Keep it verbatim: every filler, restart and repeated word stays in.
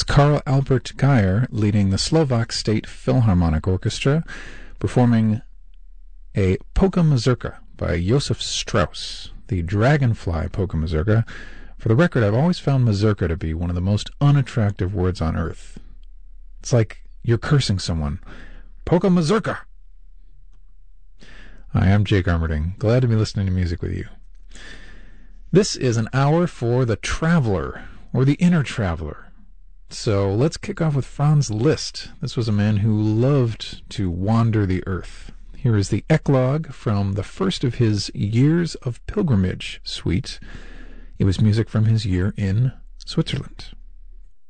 It's Karl Albert Geyer leading the Slovak State Philharmonic Orchestra, performing a polka mazurka by Josef Strauss, the Dragonfly polka mazurka. For the record, I've always found mazurka to be one of the most unattractive words on earth. It's like you're cursing someone. Polka mazurka! Hi, I'm Jake Armerding. Glad to be listening to music with you. This is an hour for the traveler, or the inner traveler. So let's kick off with Franz Liszt. This was a man who loved to wander the earth. Here is the Eclogue from the first of his Years of Pilgrimage suite. It was music from his year in Switzerland.